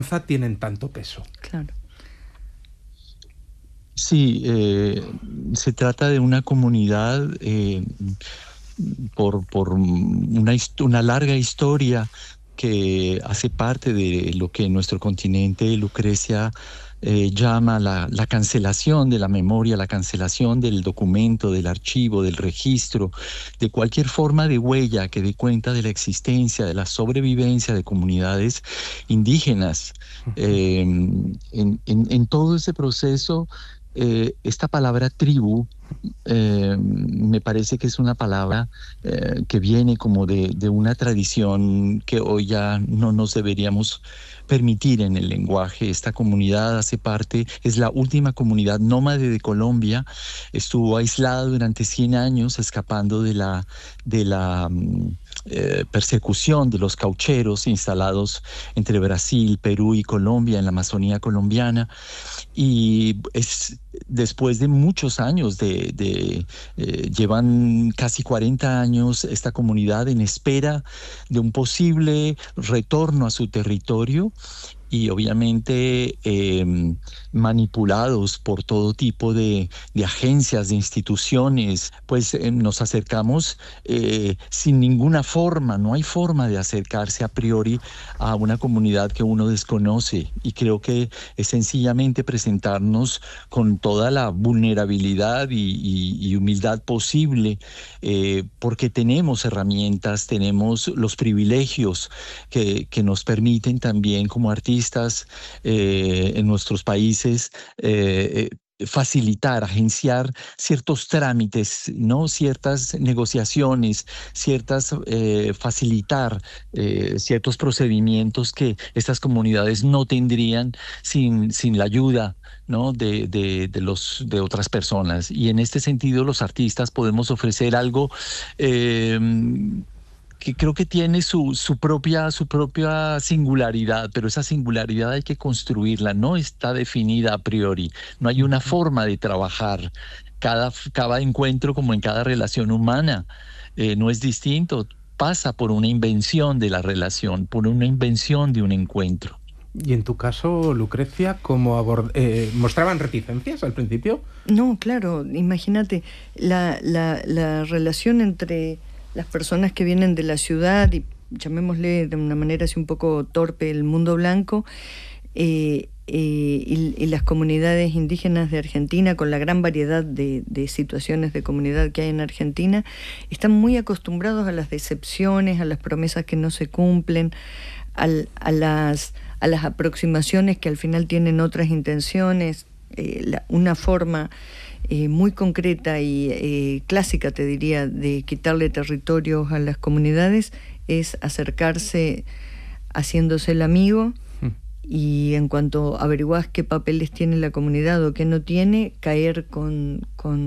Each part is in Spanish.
tienen tanto peso. Claro. Sí, se trata de una comunidad por una larga historia que hace parte de lo que en nuestro continente Lucrecia llama la cancelación de la memoria, la cancelación del documento, del archivo, del registro, de cualquier forma de huella que dé cuenta de la existencia, de la sobrevivencia de comunidades indígenas. En todo ese proceso, esta palabra tribu me parece que es una palabra que viene como de una tradición que hoy ya no nos deberíamos permitir en el lenguaje. Esta comunidad hace parte, es la última comunidad nómade de Colombia, estuvo aislada durante 100 años, escapando de la persecución de los caucheros instalados entre Brasil, Perú y Colombia, en la Amazonía colombiana. Y es después de muchos años llevan casi 40 años esta comunidad en espera de un posible retorno a su territorio, y obviamente manipulados por todo tipo de agencias, de instituciones, pues nos acercamos sin ninguna forma. No hay forma de acercarse a priori a una comunidad que uno desconoce, y creo que es sencillamente presentarnos con toda la vulnerabilidad y humildad posible, porque tenemos herramientas, tenemos los privilegios que nos permiten también como artistas en nuestros países facilitar, agenciar ciertos trámites, ¿no? Ciertas negociaciones, facilitar ciertos procedimientos que estas comunidades no tendrían sin la ayuda, ¿no? de otras personas. Y en este sentido, los artistas podemos ofrecer algo que creo que tiene su propia singularidad, pero esa singularidad hay que construirla, no está definida a priori, no hay una forma de trabajar. Cada encuentro, como en cada relación humana, no es distinto, pasa por una invención de la relación, por una invención de un encuentro. Y en tu caso, Lucrecia, ¿cómo mostraban reticencias al principio? No, claro, imagínate, la relación entre las personas que vienen de la ciudad, y llamémosle de una manera así un poco torpe el mundo blanco, y las comunidades indígenas de Argentina, con la gran variedad de situaciones de comunidad que hay en Argentina, están muy acostumbrados a las decepciones, a las promesas que no se cumplen, a las aproximaciones que al final tienen otras intenciones. Una forma muy concreta y clásica, te diría, de quitarle territorios a las comunidades es acercarse haciéndose el amigo, y en cuanto averiguás qué papeles tiene la comunidad o qué no tiene, caer con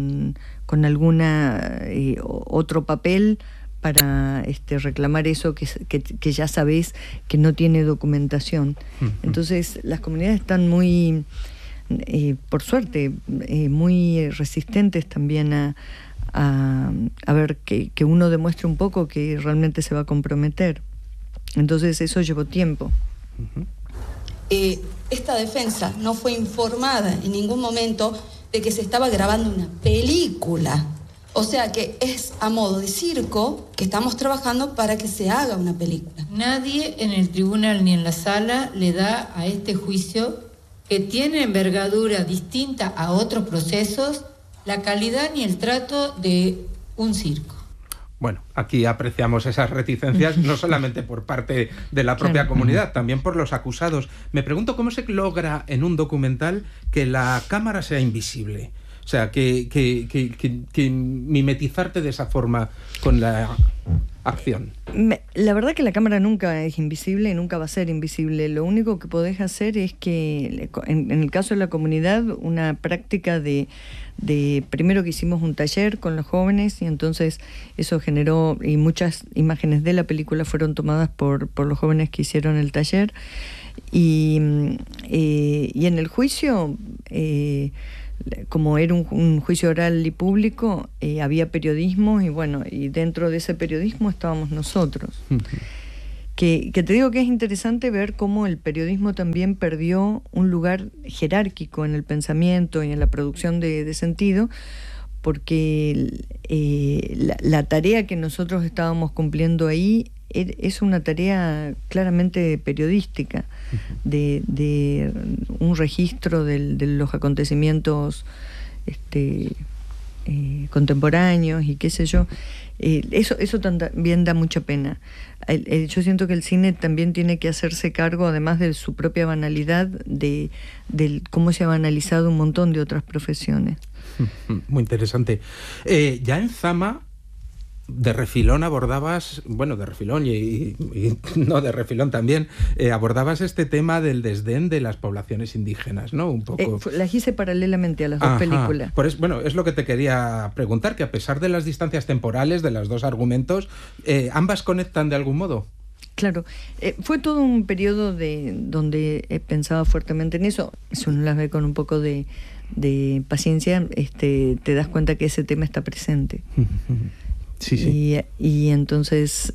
alguna otro papel para reclamar eso que ya sabés que no tiene documentación. Entonces las comunidades están muy, por suerte, muy resistentes también a ver que uno demuestre un poco que realmente se va a comprometer. Entonces eso llevó tiempo. Esta defensa no fue informada en ningún momento de que se estaba grabando una película. O sea que es a modo de circo que estamos trabajando para que se haga una película. Nadie en el tribunal ni en la sala le da a este juicio, que tiene envergadura distinta a otros procesos, la calidad ni el trato de un circo. Bueno, aquí apreciamos esas reticencias, no solamente por parte de la propia comunidad, también por los acusados. Me pregunto cómo se logra en un documental que la cámara sea invisible. O sea, que mimetizarte de esa forma con la acción. La verdad que la cámara nunca es invisible y nunca va a ser invisible. Lo único que podés hacer es que, en el caso de la comunidad, una práctica de primero que hicimos un taller con los jóvenes, y entonces eso generó, y muchas imágenes de la película fueron tomadas por los jóvenes que hicieron el taller. Y en el juicio, como era un juicio oral y público, había periodismo, y bueno, y dentro de ese periodismo estábamos nosotros. que te digo que es interesante ver cómo el periodismo también perdió un lugar jerárquico en el pensamiento y en la producción de sentido, porque la tarea que nosotros estábamos cumpliendo ahí es una tarea claramente periodística, de un registro de los acontecimientos contemporáneos y qué sé yo. Eso también da mucha pena. Yo siento que el cine también tiene que hacerse cargo, además de su propia banalidad, de cómo se ha banalizado un montón de otras profesiones. Muy interesante. Ya en Zama, de refilón abordabas, bueno, de refilón y no de refilón también, abordabas este tema del desdén de las poblaciones indígenas, ¿no? Un poco. Las hice paralelamente a las dos películas. Bueno, es lo que te quería preguntar, que a pesar de las distancias temporales de los dos argumentos, ¿ambas conectan de algún modo? Claro, fue todo un periodo donde pensaba fuertemente en eso. Si uno las ve con un poco de paciencia, te das cuenta que ese tema está presente. Sí. Y entonces,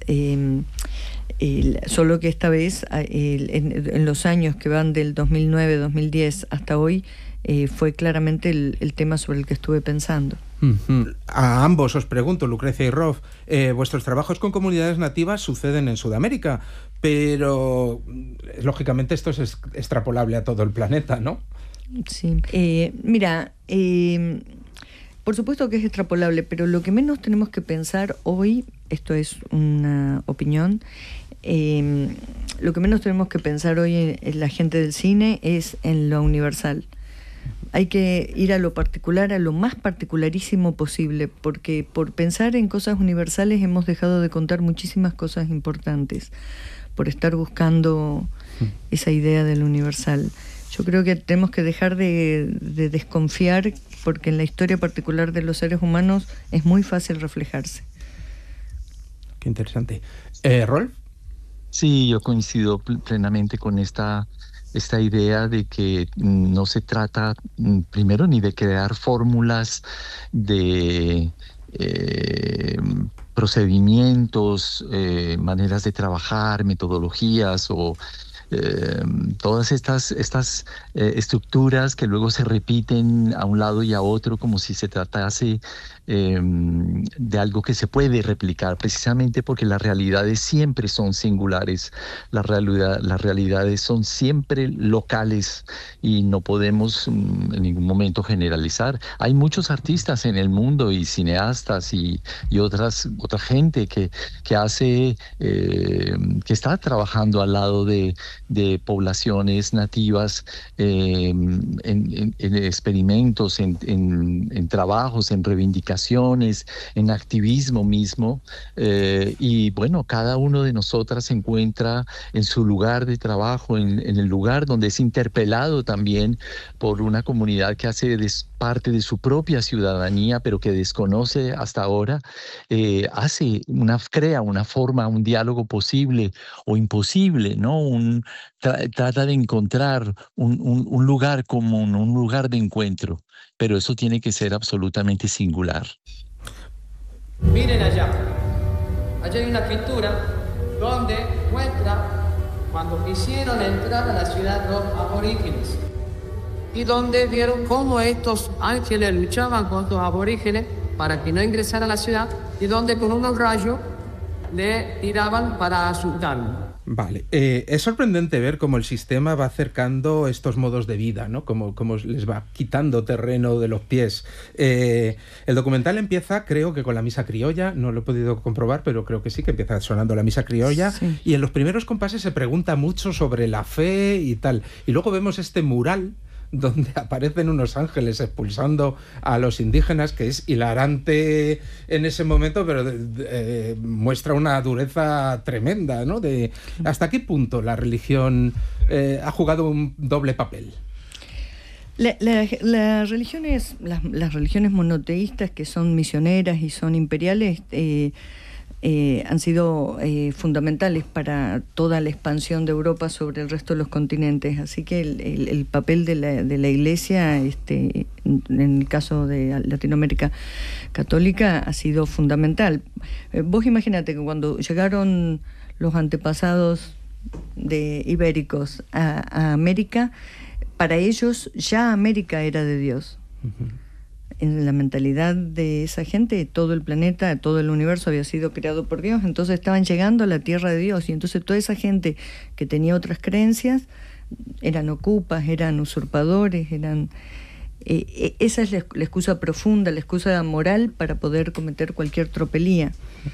solo que esta vez, en los años que van del 2009, 2010 hasta hoy, fue claramente el tema sobre el que estuve pensando. A ambos os pregunto, Lucrecia y Rolf, vuestros trabajos con comunidades nativas suceden en Sudamérica, pero lógicamente esto es extrapolable a todo el planeta, ¿no? Sí. Mira, por supuesto que es extrapolable, pero lo que menos tenemos que pensar hoy, esto es una opinión, lo que menos tenemos que pensar hoy en la gente del cine es en lo universal. Hay que ir a lo particular, a lo más particularísimo posible, porque por pensar en cosas universales hemos dejado de contar muchísimas cosas importantes, por estar buscando esa idea del universal. Yo creo que tenemos que dejar de desconfiar, porque en la historia particular de los seres humanos es muy fácil reflejarse. Qué interesante. ¿Rolf? Sí, yo coincido plenamente con esta idea de que no se trata primero ni de crear fórmulas de procedimientos, maneras de trabajar, metodologías o todas estas estructuras que luego se repiten a un lado y a otro como si se tratase de algo que se puede replicar, precisamente porque las realidades siempre son singulares, las realidades son siempre locales y no podemos en ningún momento generalizar. Hay muchos artistas en el mundo y cineastas y otra gente que hace, que está trabajando al lado de poblaciones nativas en experimentos, en trabajos, en reivindicaciones, en activismo mismo, y bueno, cada uno de nosotras se encuentra en su lugar de trabajo, en el lugar donde es interpelado también por una comunidad que hace parte de su propia ciudadanía, pero que desconoce hasta ahora, crea una forma, un diálogo posible o imposible, ¿no? Trata de encontrar un lugar común, un lugar de encuentro, pero eso tiene que ser absolutamente singular. Miren allá hay una pintura donde muestra cuando quisieron entrar a la ciudad los aborígenes y donde vieron cómo estos ángeles luchaban con los aborígenes para que no ingresaran a la ciudad y donde con unos rayos le tiraban para asustarlos. Vale, es sorprendente ver cómo el sistema va acercando estos modos de vida, ¿no? Cómo les va quitando terreno de los pies. El documental empieza, creo que con la misa criolla, no lo he podido comprobar, pero creo que sí, que empieza sonando la misa criolla, sí. Y en los primeros compases se pregunta mucho sobre la fe y tal. Y luego vemos este mural donde aparecen unos ángeles expulsando a los indígenas, que es hilarante en ese momento, pero muestra una dureza tremenda, ¿no? ¿Hasta qué punto la religión ha jugado un doble papel? Las religiones monoteístas, que son misioneras y son imperiales, han sido fundamentales para toda la expansión de Europa sobre el resto de los continentes. Así que el papel de la Iglesia, en el caso de Latinoamérica católica, ha sido fundamental. Vos imagínate que cuando llegaron los antepasados de ibéricos a América, para ellos ya América era de Dios. Uh-huh. En la mentalidad de esa gente, todo el planeta, todo el universo había sido creado por Dios, entonces estaban llegando a la tierra de Dios, y entonces toda esa gente que tenía otras creencias eran ocupas, eran usurpadores, eran... esa es la excusa profunda, la excusa moral para poder cometer cualquier tropelía.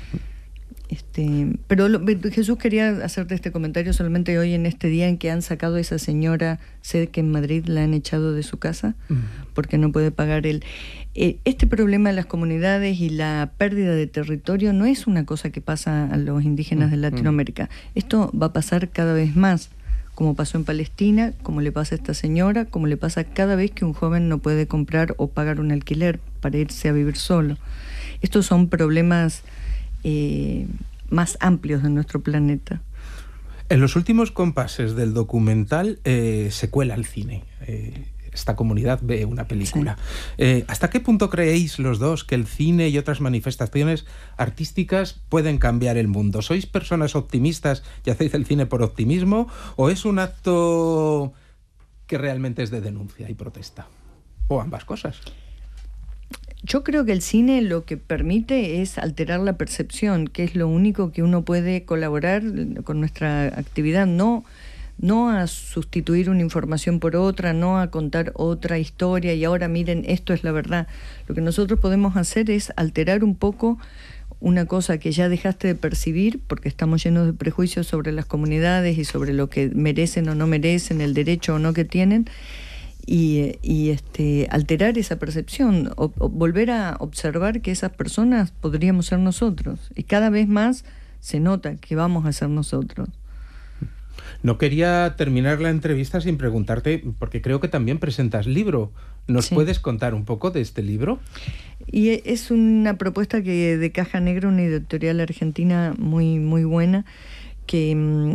Pero Jesús, quería hacerte este comentario solamente hoy, en este día en que han sacado a esa señora, sé que en Madrid la han echado de su casa porque no puede pagar este problema de las comunidades y la pérdida de territorio no es una cosa que pasa a los indígenas de Latinoamérica. Esto va a pasar cada vez más, como pasó en Palestina, como le pasa a esta señora, como le pasa cada vez que un joven no puede comprar o pagar un alquiler para irse a vivir solo. Estos son problemas más amplios de nuestro planeta. En los últimos compases del documental se cuela al cine. Esta comunidad ve una película. Sí. ¿Hasta qué punto creéis los dos que el cine y otras manifestaciones artísticas pueden cambiar el mundo? ¿Sois personas optimistas y hacéis el cine por optimismo? ¿O es un acto que realmente es de denuncia y protesta? ¿O ambas cosas? Yo creo que el cine lo que permite es alterar la percepción, que es lo único que uno puede colaborar con nuestra actividad, no a sustituir una información por otra, no a contar otra historia y ahora miren, esto es la verdad. Lo que nosotros podemos hacer es alterar un poco una cosa que ya dejaste de percibir, porque estamos llenos de prejuicios sobre las comunidades y sobre lo que merecen o no merecen, el derecho o no que tienen, y alterar esa percepción, o volver a observar que esas personas podríamos ser nosotros, y cada vez más se nota que vamos a ser nosotros. No quería terminar la entrevista sin preguntarte, porque creo que también presentas libro. ¿Nos puedes contar un poco de este libro? Y es una propuesta de Caja Negra, una editorial argentina muy, muy buena, que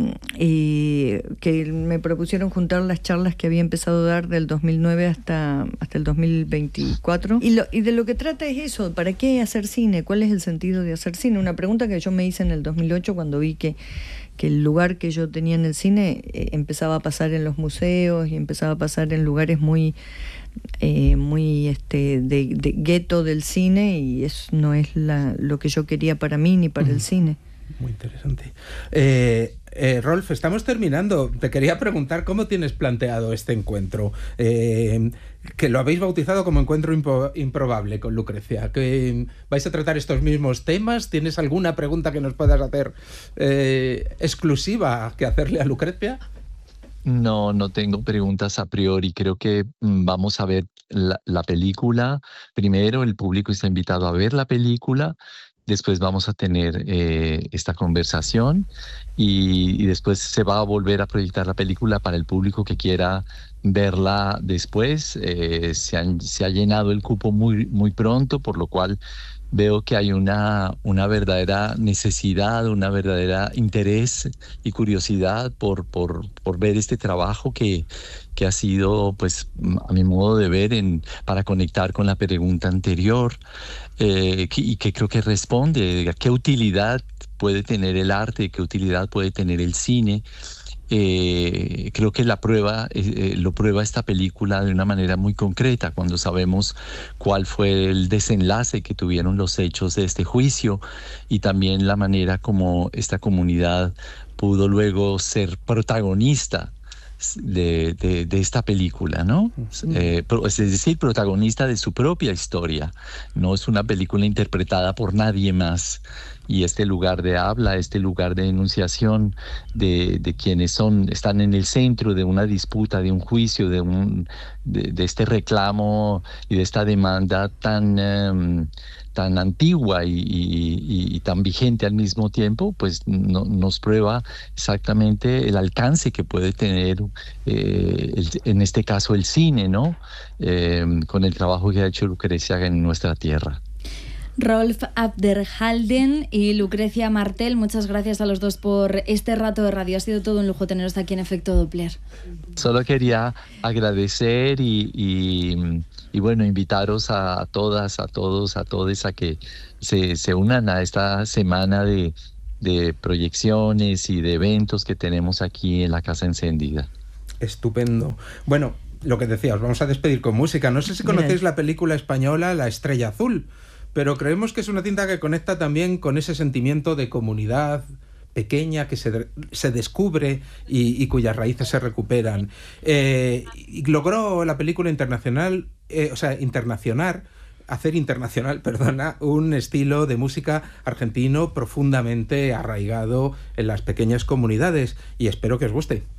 me propusieron juntar las charlas que había empezado a dar del 2009 hasta el 2024. Y de lo que trata es eso, ¿para qué hacer cine? ¿Cuál es el sentido de hacer cine? Una pregunta que yo me hice en el 2008 cuando vi que el lugar que yo tenía en el cine empezaba a pasar en los museos y empezaba a pasar en lugares muy de gueto del cine, y eso no es lo que yo quería para mí ni para el cine. Muy interesante. Rolf, estamos terminando. Te quería preguntar cómo tienes planteado este encuentro, que lo habéis bautizado como Encuentro Improbable con Lucrecia. ¿Que vais a tratar estos mismos temas? ¿Tienes alguna pregunta que nos puedas hacer exclusiva que hacerle a Lucrecia? No tengo preguntas a priori. Creo que vamos a ver la película. Primero, el público está invitado a ver la película. Después vamos a tener esta conversación y después se va a volver a proyectar la película para el público que quiera verla después. Se ha llenado el cupo muy, muy pronto, por lo cual veo que hay una verdadera necesidad, una verdadera interés y curiosidad por ver este trabajo que ha sido, pues, a mi modo de ver, para conectar con la pregunta anterior, y que creo que responde a qué utilidad puede tener el arte, qué utilidad puede tener el cine. Creo que lo prueba esta película de una manera muy concreta, cuando sabemos cuál fue el desenlace que tuvieron los hechos de este juicio, y también la manera como esta comunidad pudo luego ser protagonista de esta película, ¿no? Es decir, protagonista de su propia historia. No es una película interpretada por nadie más. Y este lugar de habla, este lugar de enunciación de quienes están en el centro de una disputa, de un juicio, de este reclamo y de esta demanda tan antigua y tan vigente al mismo tiempo, pues nos prueba exactamente el alcance que puede tener, en este caso, el cine, ¿no? Con el trabajo que ha hecho Lucrecia en nuestra tierra. Rolf Abderhalden y Lucrecia Martel, muchas gracias a los dos por este rato de radio. Ha sido todo un lujo teneros aquí en Efecto Doppler. Solo quería agradecer y bueno, invitaros a todas, a todos, a todos a que se unan a esta semana de proyecciones y de eventos que tenemos aquí en la Casa Encendida. Estupendo. Bueno, lo que decía, os vamos a despedir con música. No sé si conocéis la película española La Estrella Azul, pero creemos que es una cinta que conecta también con ese sentimiento de comunidad pequeña que se descubre y cuyas raíces se recuperan. Y logró la película hacer internacional, un estilo de música argentino profundamente arraigado en las pequeñas comunidades, y espero que os guste.